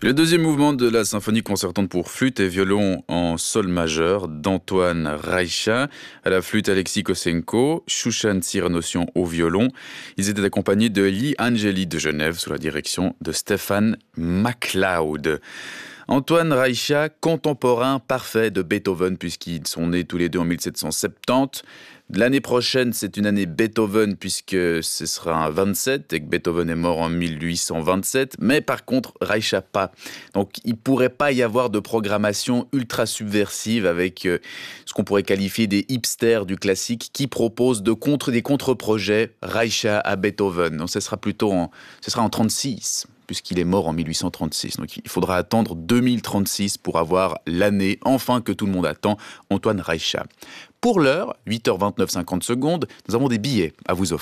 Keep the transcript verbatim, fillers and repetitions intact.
Le deuxième mouvement de la symphonie concertante pour flûte et violon en sol majeur d'Antoine Reicha, à la flûte Alexis Kosenko, Shushan Cyranosian au violon. Ils étaient accompagnés de Lee Angeli de Genève sous la direction de Stefan MacLeod. Antoine Reicha, contemporain parfait de Beethoven puisqu'ils sont nés tous les deux en mille sept cent soixante-dix. L'année prochaine, c'est une année Beethoven puisque ce sera un vingt-sept et que Beethoven est mort en mille huit cent vingt-sept. Mais par contre, Reicha pas. Donc il ne pourrait pas y avoir de programmation ultra subversive avec euh, ce qu'on pourrait qualifier des hipsters du classique qui proposent de contre, des contre-projets Reicha à Beethoven. Donc ce sera plutôt en, ce sera en trente-six. Puisqu'il est mort en mille huit cent trente-six. Donc il faudra attendre deux mille trente-six pour avoir l'année, enfin que tout le monde attend, Antoine Reicha. Pour l'heure, huit heures vingt-neuf, cinquante secondes, nous avons des billets à vous offrir.